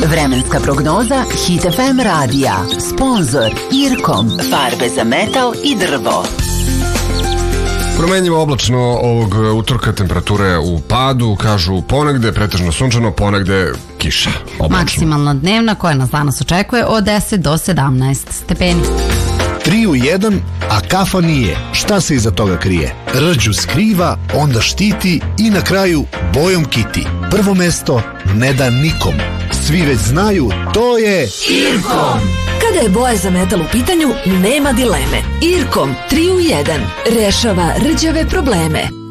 Vremenska prognoza Hit FM radija. Sponzor Irkom. Farbe za metal i drvo. Promenjivo oblačno ovog utorka, temperature u padu, kažu ponegde pretežno sunčano, ponegde kiša. Oblačno. Maksimalna dnevna koja nas danas očekuje od 10 do 17 stepeni. 3 u 1, a kafa nije. Šta se iza toga krije? Rđu skriva, onda štiti i na kraju bojom kiti. Prvo mesto ne da nikom. Svi već znaju, to je Irkom. Kada je boja za metal u pitanju, nema dileme. Irkom 3 u 1 rešava rđave probleme.